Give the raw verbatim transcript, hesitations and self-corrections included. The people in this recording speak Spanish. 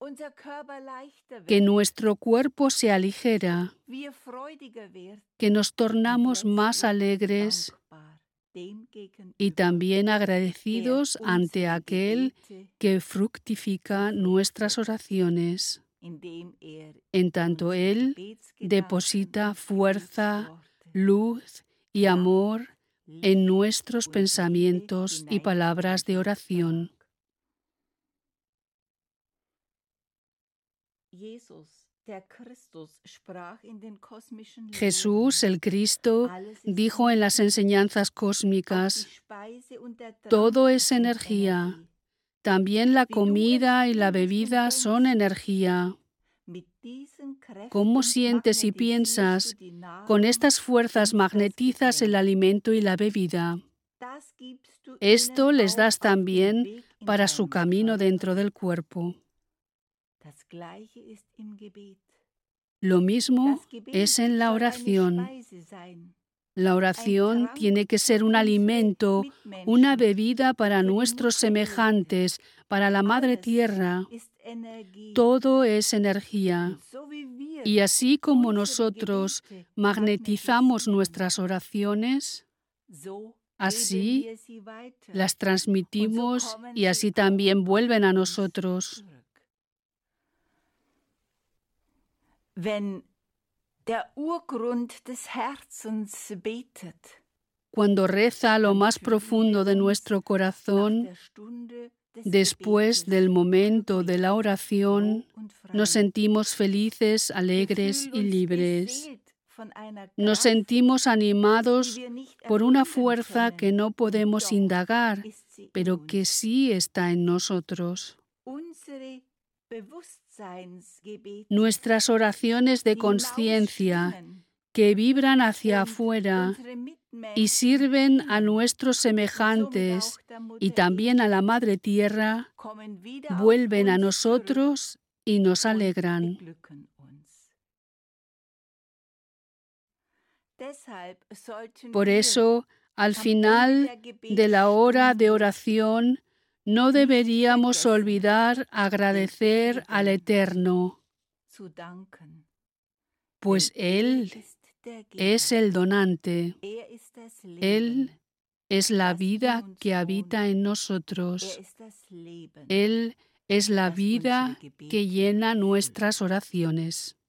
que nuestro cuerpo se aligera, que nos tornamos más alegres y también agradecidos ante aquel que fructifica nuestras oraciones, en tanto Él deposita fuerza, luz y amor en nuestros pensamientos y palabras de oración. Jesús, el Cristo, dijo en las enseñanzas cósmicas: todo es energía. También la comida y la bebida son energía. ¿Cómo sientes y piensas? Con estas fuerzas magnetizas el alimento y la bebida. Esto les das también para su camino dentro del cuerpo. Lo mismo es en la oración. La oración tiene que ser un alimento, una bebida para nuestros semejantes, para la Madre Tierra. Todo es energía. Y así como nosotros magnetizamos nuestras oraciones, así las transmitimos y así también vuelven a nosotros. Cuando reza lo más profundo de nuestro corazón, después del momento de la oración, nos sentimos felices, alegres y libres. Nos sentimos animados por una fuerza que no podemos indagar, pero que sí está en nosotros. Nuestras oraciones de conciencia que vibran hacia afuera y sirven a nuestros semejantes y también a la Madre Tierra, vuelven a nosotros y nos alegran. Por eso, al final de la hora de oración, no deberíamos olvidar agradecer al Eterno, pues Él es el donante. Él es la vida que habita en nosotros. Él es la vida que llena nuestras oraciones.